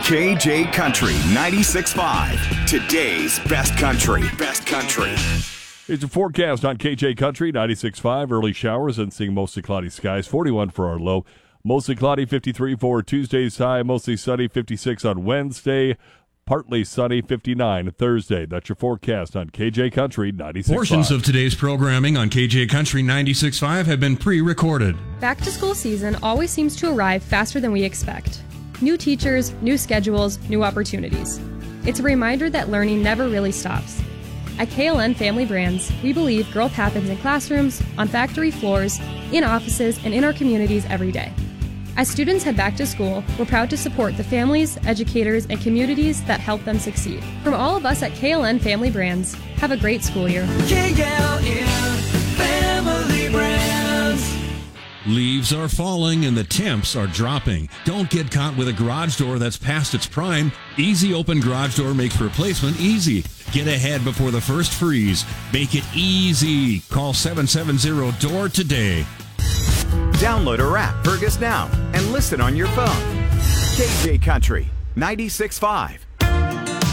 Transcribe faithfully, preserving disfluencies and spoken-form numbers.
K J Country ninety-six point five. Today's best country. Best country. It's a forecast on K J Country ninety-six point five. Early showers and seeing mostly cloudy skies. forty-one for our low. Mostly cloudy, fifty-three for Tuesday's high. Mostly sunny, fifty-six on Wednesday. Partly sunny, fifty-nine Thursday. That's your forecast on K J Country ninety-six point five. Portions of today's programming on K J Country ninety-six point five have been pre-recorded. Back to school season always seems to arrive faster than we expect. New teachers, new schedules, new opportunities. It's a reminder that learning never really stops. At K L N Family Brands, we believe growth happens in classrooms, on factory floors, in offices, and in our communities every day. As students head back to school, we're proud to support the families, educators, and communities that help them succeed. From all of us at K L N Family Brands, have a great school year. K L N Family Brands. Leaves are falling and the temps are dropping. Don't get caught with a garage door that's past its prime. Easy Open Garage Door makes replacement easy. Get ahead before the first freeze. Make it easy. Call seven seven zero D O O R today. Download our app, Fergus Now, and listen on your phone. K J Country ninety-six point five.